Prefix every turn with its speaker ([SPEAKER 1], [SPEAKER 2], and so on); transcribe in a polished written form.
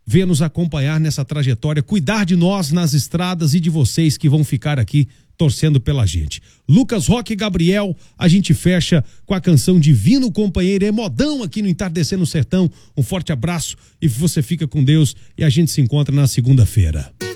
[SPEAKER 1] venha nos acompanhar nessa trajetória, cuidar de nós nas estradas e de vocês que vão ficar aqui torcendo pela gente. Lucas Roque e Gabriel, a gente fecha com a canção Divino Companheiro, é modão aqui no Entardecer no Sertão. Um forte abraço e você fica com Deus e a gente se encontra na segunda-feira.